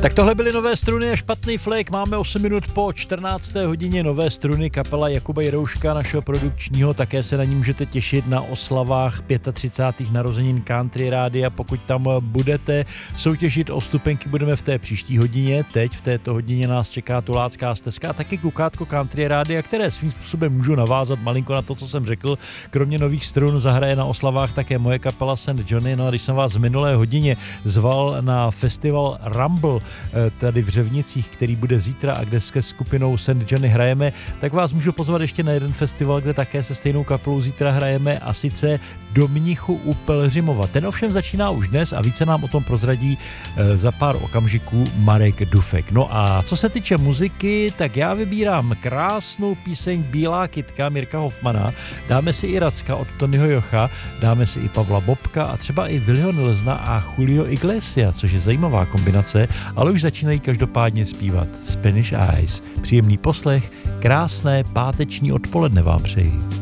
Tak tohle byly Nové struny a Špatný flek. Máme 8 minut po 14. hodině. Nové struny, kapela Jakuba Jirouška, našeho produkčního. Také se na ní můžete těšit na oslavách 35. narozenin Country Rádia. Pokud tam budete soutěžit o vstupenky, budeme v té příští hodině. Teď v této hodině nás čeká Tulácká stezka a taky kukátko Country Rádia, které svým způsobem můžu navázat malinko na to, co jsem řekl. Kromě Nových strun zahraje na oslavách také moje kapela St. Johnny. No a když jsem vás v minulé hodině zval na festival Rumble tady v Řevnicích, který bude zítra a kde se skupinou St. Johnny hrajeme, tak vás můžu pozvat ještě na jeden festival, kde také se stejnou kapelou zítra hrajeme, a sice do Mnichu u Pelhřimova. Ten ovšem začíná už dnes a více nám o tom prozradí za pár okamžiků Marek Dufek. No a co se týče muziky, tak já vybírám krásnou píseň Bílá kytka Mirka Hoffmana, dáme si i Racka od Tonyho Jocha, dáme si i Pavla Bobka a třeba i Willyho Nilsna a Julio Iglesias, což je zajímavá kombinace, ale už začínají každopádně zpívat Spanish Eyes. Příjemný poslech, krásné páteční odpoledne vám přeji.